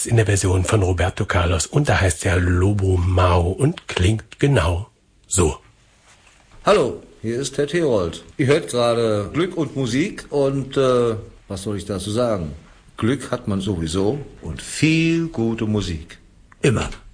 gibt's in der Version von Roberto Carlos und da heißt er Lobo Mau und klingt genau so. Hallo, hier ist Ted Herold. Ihr hört gerade Glück und Musik und was soll ich dazu sagen? Glück hat man sowieso und viel gute Musik. Immer.